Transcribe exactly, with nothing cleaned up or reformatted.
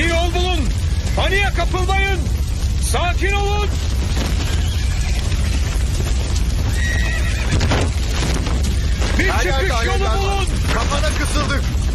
Bir yol bulun. Paniğe kapılmayın. Sakin olun. Bir Her yerde çıkış yolu alevler var. bulun. Kafana kısıldık.